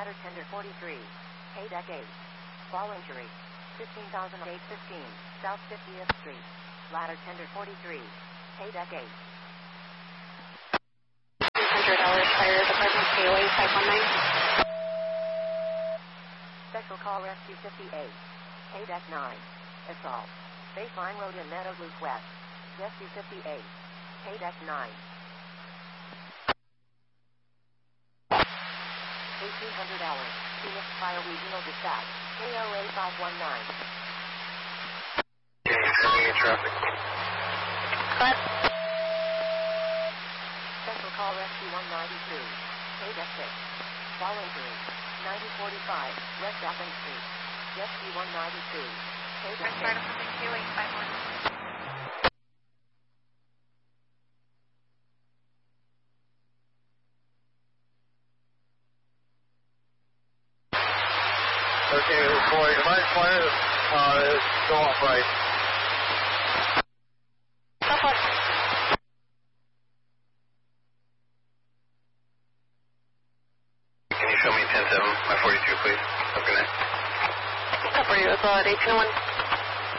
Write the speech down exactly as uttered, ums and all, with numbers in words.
Ladder tender forty-three. Hay deck eight. Fall injury. fifteen thousand eight hundred fifteen. South fiftieth Street. Ladder tender forty-three. Hay deck eight. one hundred dollars fire department, K O A five one nine. Special call rescue fifty-eight. Hay deck nine. Assault. Baseline Road in Meadows Loop West. Rescue fifty-eight. Hay deck nine. eighteen hundred hours. Phoenix Fire Regional Dispatch. K O A five one nine. Okay, sending in traffic. What? Central Call Rescue one ninety-two. Hay deck six. Fall injury. ninety forty-five. West Athens Street. Rescue one ninety-two. Hay deck six. K O A five one nine. Okay, boy, my fire uh, is still off right. Go for it. Can you show me ten seven, my forty-two, please? Okay. Cover you as well at eighteen oh one.